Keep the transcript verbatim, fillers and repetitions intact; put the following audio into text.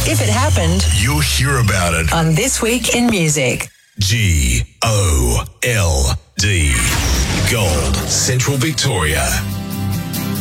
If it happened, you'll hear about it on This Week in Music. G O L D. Gold, Central Victoria.